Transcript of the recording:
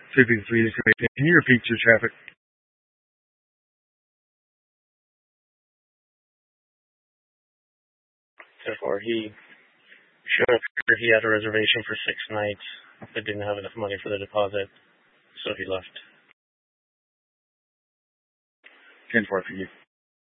53. Can you repeat your traffic? Therefore, he showed up here. He had a reservation for 6 nights, but didn't have enough money for the deposit, so he left. 10-4 for you.